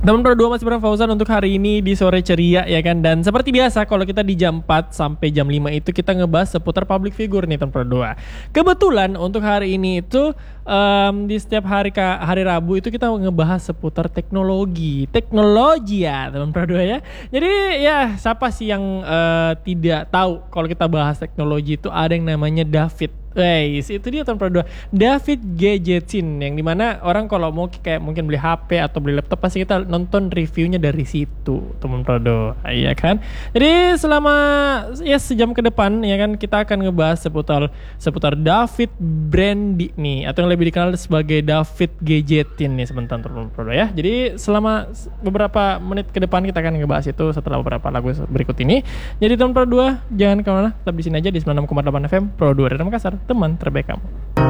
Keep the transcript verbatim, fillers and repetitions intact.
Teman Pro dua masih bareng Fauzan untuk hari ini di sore ceria ya kan. Dan seperti biasa kalau kita di jam empat sampai jam lima itu kita ngebahas seputar public figure nih teman Pro dua. Kebetulan untuk hari ini itu um, di setiap hari hari Rabu itu kita ngebahas seputar teknologi. Teknologi ya teman Pro dua ya. Jadi ya siapa sih yang uh, tidak tahu kalau kita bahas teknologi itu ada yang namanya David. Guys, itu dia teman Pro dua, David Gadgetin, yang dimana orang kalau mau kayak mungkin beli H P atau beli laptop pasti kita nonton reviewnya dari situ teman Pro dua, iya kan? Jadi selama ya sejam ke depan ya kan kita akan ngebahas seputar seputar David Brandy nih, atau yang lebih dikenal sebagai David Gadgetin nih sebentar teman Pro dua ya. Jadi selama beberapa menit ke depan kita akan ngebahas itu setelah beberapa lagu berikut ini. Jadi teman Pro dua jangan kemana, tetap di sini aja di sembilan puluh enam koma delapan F M Pro dua dari Makassar, teman terbaik kamu.